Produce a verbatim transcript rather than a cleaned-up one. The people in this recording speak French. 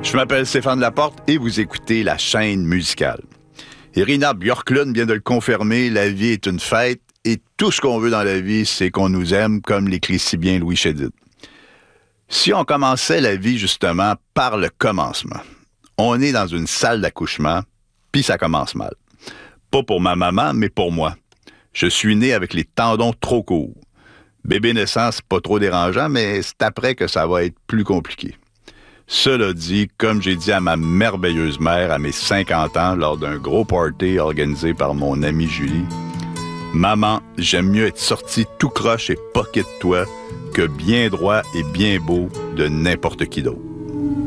Je m'appelle Stéphane Laporte et vous écoutez La Chaîne musicale. Irina Björklund vient de le confirmer, la vie est une fête et tout ce qu'on veut dans la vie, c'est qu'on nous aime, comme l'écrit si bien Louis Chédid. Si on commençait la vie justement par le commencement, on est dans une salle d'accouchement, puis ça commence mal. Pas pour ma maman, mais pour moi. Je suis né avec les tendons trop courts. Bébé naissant, c'est pas trop dérangeant, mais c'est après que ça va être plus compliqué. Cela dit, comme j'ai dit à ma merveilleuse mère à mes cinquante ans lors d'un gros party organisé par mon amie Julie, « Maman, j'aime mieux être sorti tout croche et poqué de toi que bien droit et bien beau de n'importe qui d'autre. »